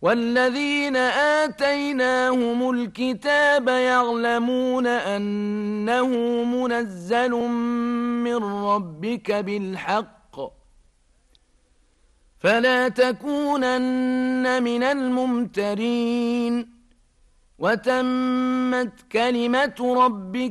والذين آتيناهم الكتاب يعلمون أنه منزل من ربك بالحق فلا تكونن من الممترين وتمت كلمة ربك